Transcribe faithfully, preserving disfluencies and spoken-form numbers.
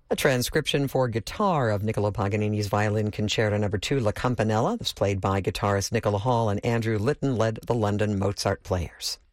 A transcription for guitar of Niccolo Paganini's Violin Concerto Number two, La Campanella. This played by guitarist Nicola Hall, and Andrew Litton led the London Mozart Players.